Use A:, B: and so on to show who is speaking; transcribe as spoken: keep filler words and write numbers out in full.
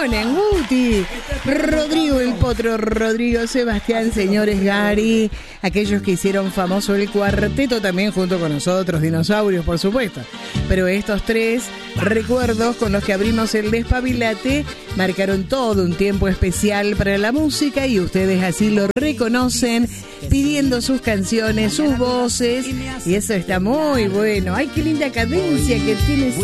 A: Morning, Guti, Rodrigo el Potro, Rodrigo, Sebastián, señores Gary, aquellos que hicieron famoso el cuarteto también junto con nosotros, dinosaurios por supuesto. Pero estos tres recuerdos con los que abrimos el Despabilate marcaron todo un tiempo especial para la música y ustedes así lo reconocen pidiendo sus canciones, sus voces y eso está muy bueno. ¡Ay, qué linda cadencia que tiene!